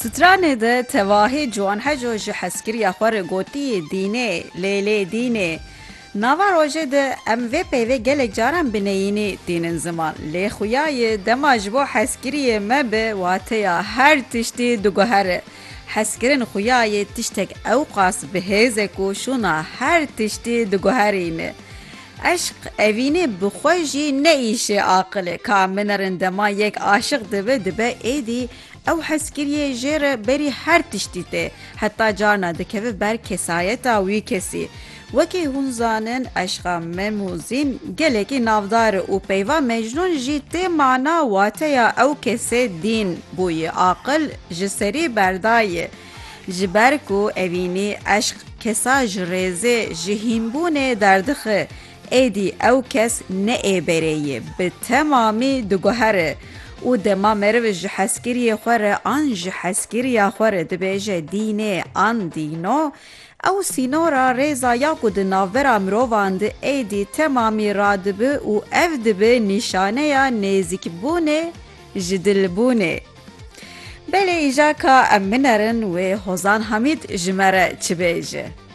Stranê de tevahê ciwan heco ji heskiriya xwe re gotiye dînê, lêlê dînê. Nava rojê de em vê peyvê gelek caran binêyînî dînin ziman. Lê xuyayê dema ji bo heskiriyê me bi wateya her tiştî diguhere. Heskirin xuyayê tiştek ew qas bihêze ku şûna her tiştî diguherîne. Eşq evînê bi xwe jî ne îşê aqilê. Ka minerin dema yek aşiq dibe êdî ew heskiriyê jê re berî her tiştî tê. Heta carna dikeve ber kesayeta wî kesî. Wekî hûn zanin eşqa memûzîn gelekî navdar e û peyva Mecnûn jî tê mana wateya ew kesê dîn bûye. Aqil ji serî berdayê. Ji ber ku evînî eşq kesa ji rêzê ji hînbûnê derdixe. Êdî ew kes ne êbereyê bi temamî diguhere. û dema meriv ji heskiriyê xwe re an ji heskiriya xwe re dibêje dînê an dîno, ew sînora rêza ya ku di navbera mirovan de êdî temamî radibe û ev dibe nîşaneya nêzîkbûnê ji dilbûnê. Belê îja ka em binerin wê Hozan Hamîd ji me re çi bêje.